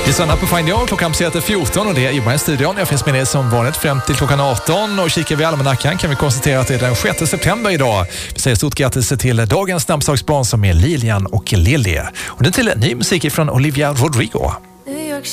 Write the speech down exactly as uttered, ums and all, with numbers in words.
Lyssna på Find Your klockan passerar fjorton och det är Ibra i studion. Jag finns med dig som vanligt fram till klockan arton och kikar vi almanackan kan vi konstatera att det är den sjätte september idag. Vi säger stort grattis till dagens namnsdagsbarn som är Lilian och Lilly. Och nu till ny musik från Olivia Rodrigo.